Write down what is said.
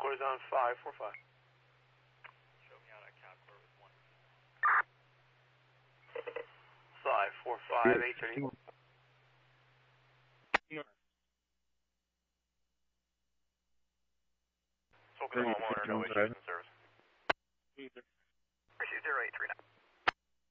is on 545. Show me out at Capcor with 1. 545, 830. Spoken to homeowner, no issues in service. Receive 0839.